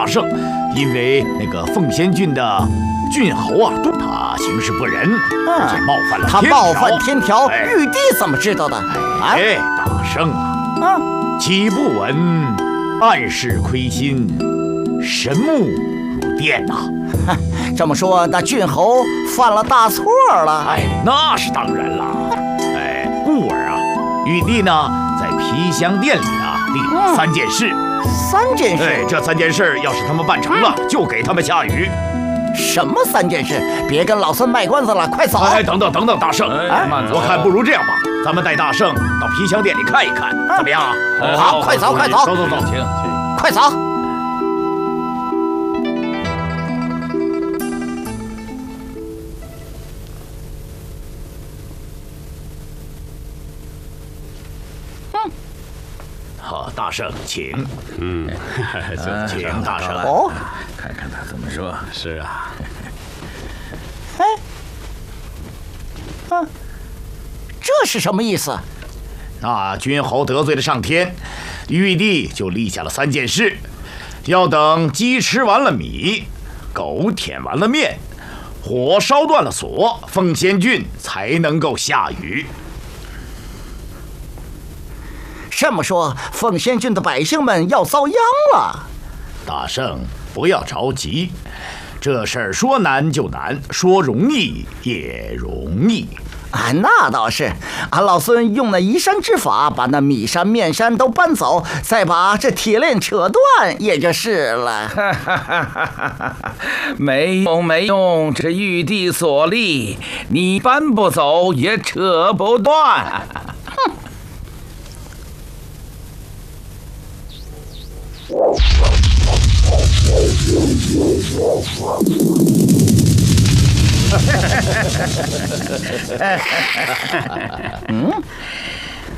大胜，因为那个凤仙郡的郡侯啊，他行事不仁，而且冒犯了天条。 他冒犯天条，玉帝怎么知道的？ 哎，大圣啊，岂不闻暗室亏心，神木如电呐？ 这么说，那郡侯犯了大错了？ 哎，那是当然了。哎，故而啊，玉帝呢，在皮香殿里啊，立了3件事。 3件事？ 哎，这3件事要是他们办成了，就给他们下雨。 什么3件事？别跟老孙卖关子了，快走！ 哎，等等，大圣，我看不如这样吧，咱们带大圣到皮香殿里看一看，怎么样啊？ 好，快走，快走， 走， 请， 快走！ 好，大圣，请。 请大圣。 哦， 看看他怎么说。是啊。 这是什么意思？ 那君侯得罪了上天，玉帝就立下了3件事，要等鸡吃完了米，狗舔完了面，火烧断了锁，凤仙郡才能够下雨。 这么说，凤仙郡的百姓们要遭殃了。 大圣，不要着急，这事儿说难就难，说容易也容易。 那倒是，俺老孙用那移山之法，把那米山、面山都搬走，再把这铁链扯断，也就是了。 没用，这玉帝所立，你搬不走也扯不断。